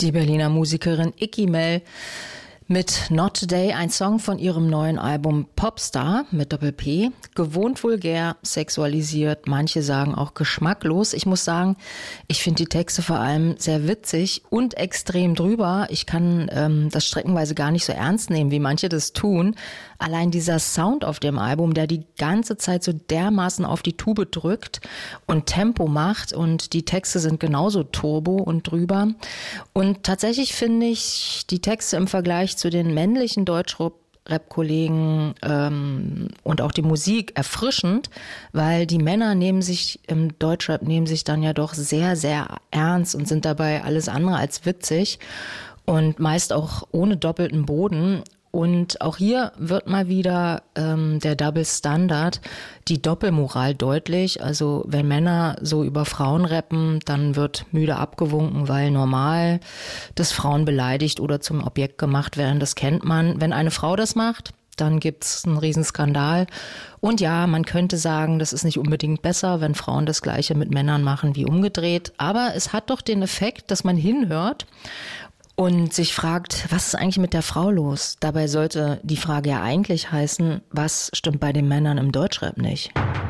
Die Berliner Musikerin Icky Mell mit Not Today, ein Song von ihrem neuen Album Popstar mit Doppel-P. Gewohnt vulgär, sexualisiert, manche sagen auch geschmacklos. Ich muss sagen, ich finde die Texte vor allem sehr witzig und extrem drüber. Ich kann das streckenweise gar nicht so ernst nehmen, wie manche das tun. Allein dieser Sound auf dem Album, der die ganze Zeit so dermaßen auf die Tube drückt und Tempo macht, und die Texte sind genauso turbo und drüber. Und tatsächlich finde ich die Texte im Vergleich zu den männlichen Deutschrap-Kollegen und auch die Musik erfrischend, weil die Männer im Deutschrap nehmen sich dann ja doch sehr, sehr ernst und sind dabei alles andere als witzig und meist auch ohne doppelten Boden. Und auch hier wird mal wieder der Double Standard, die Doppelmoral deutlich. Also wenn Männer so über Frauen rappen, dann wird müde abgewunken, weil normal, dass Frauen beleidigt oder zum Objekt gemacht werden. Das kennt man. Wenn eine Frau das macht, dann gibt's einen Riesenskandal. Und ja, man könnte sagen, das ist nicht unbedingt besser, wenn Frauen das Gleiche mit Männern machen wie umgedreht. Aber es hat doch den Effekt, dass man hinhört und sich fragt, was ist eigentlich mit der Frau los? Dabei sollte die Frage ja eigentlich heißen, was stimmt bei den Männern im Deutschrap nicht?